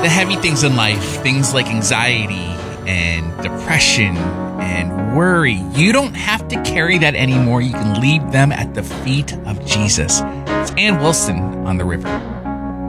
the heavy things in life, things like anxiety and depression and worry, you don't have to carry that anymore. You can leave them at the feet of Jesus. It's Ann Wilson on the river.